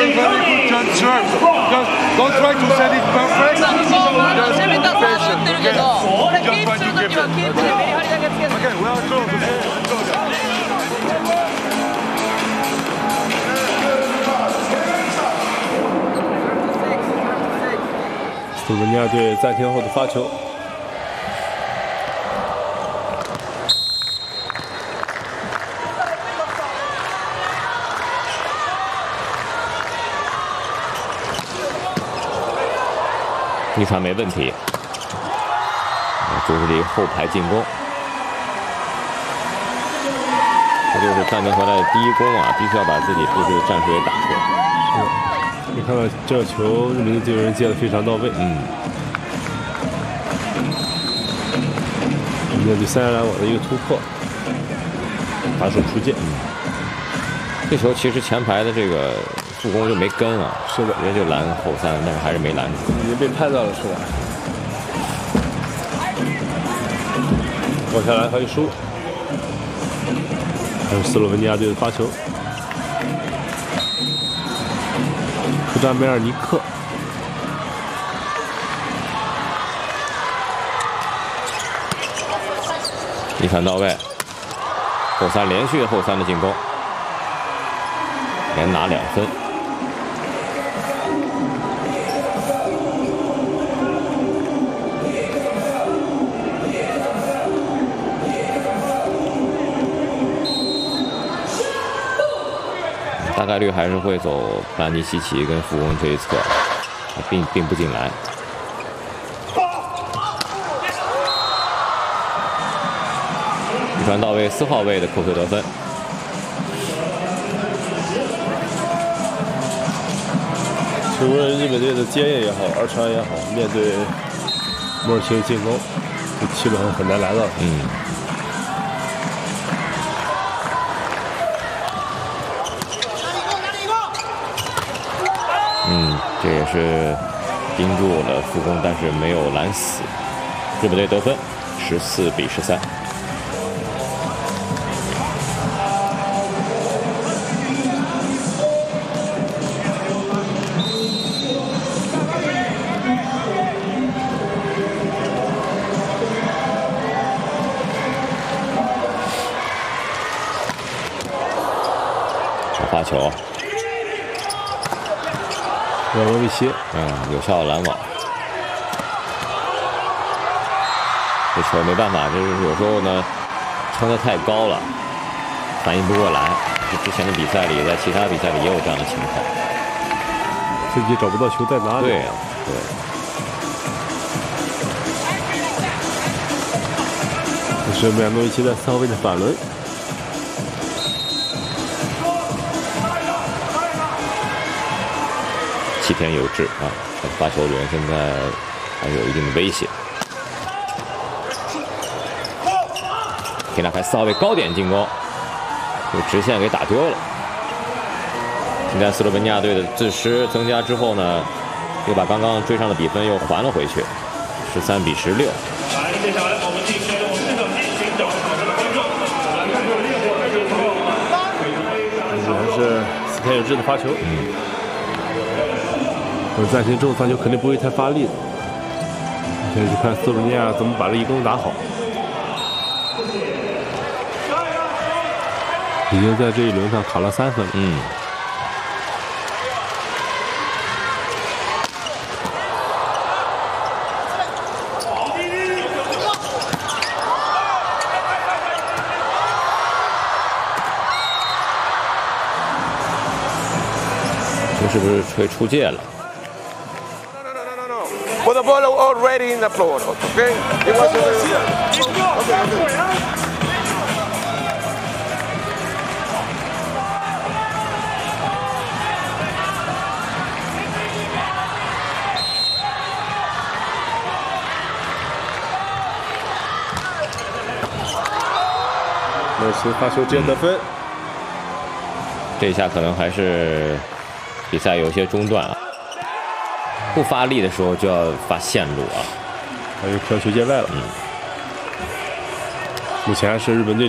very good jump serve. Just don't try to set it perfect. Just be patient. Okay. Just try to keep it. Okay, we are close. Okay, let's go, guys. 斯洛文尼亚队暂停后的发球。 一传没问题，就是这个后排进攻，这就是暂停回来的第一攻啊，必须要把自己布置的战术给打出来。 你看看这个球，日本队队员接的非常到位。面对三亚篮网的一个突破，打手出界。 这球其实前排的这个助攻就没跟啊， 是的， 人就拦后三，但是还是没拦住， 已经被拍到了出来。落下来还有输，还有斯洛文尼亚队的发球，库扎梅尔尼克。 一传到位，后三连续后三的进攻，连拿2分。大概率还是会走布兰尼西奇跟富翁这一侧，并不进篮。 一传到位，4号位的扣球得分。 是无论日本队的接应也好，二传也好，面对莫尔奇的进攻，这基本上很难来到。 这也是盯住了副攻，但是没有拦死。日本队得分，14比13。 发球， 让罗维奇， 有效拦网。这球没办法，就是有时候呢，撑得太高了，反应不过来。之前的比赛里，在其他比赛里也有这样的情况， 自己找不到球在哪里。 对呀，对。 这是梅亚诺维奇在4号位的反轮。 弃天有志啊！发球员现在还是有一定的威胁。田纳开4号位高点进攻，这个直线给打丢了。现在斯洛文尼亚队的自失增加之后呢，又把刚刚追上的比分又还了回去，13比16。 来，接下来我们进行我们这个例行的观众，来看这个练过的这个朋友们。 这还是斯田有志的发球。暂停之后，发球肯定不会太发力的。现在就看斯洛文尼亚怎么把这一攻打好。已经在这一轮上卡了3分了。 这是不是吹出界了？ Put the ball already in the floor, okay? It was okay. 莫尔奇发球直接得分。 这一下可能还是比赛有些中断啊。 不发力的时候就要发线路啊， 还有飘球界外了。目前还是日本队。